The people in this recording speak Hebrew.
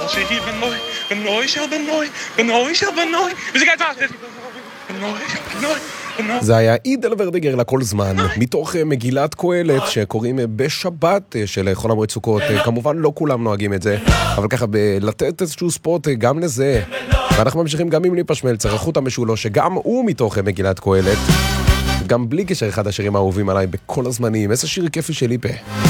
שהיא בנוי, בנוי של בנוי, בנוי של בנוי, וזה גאית בנוי של בנוי. זה היה עידל ורדיגר לכל זמן, מתוך מגילת קהלת שקוראים בשבת של חול המועד סוכות. כמובן לא כולם נוהגים את זה, אבל ככה לתת איזשהו ספורט גם לזה. ואנחנו ממשיכים גם עם ליפה שמלצר, החוט המשולו, שגם הוא מתוך מגילת קהלת, גם בלי קשר אחד השירים האהובים עליי בכל הזמנים. איזה שיר כיפי של ליפה.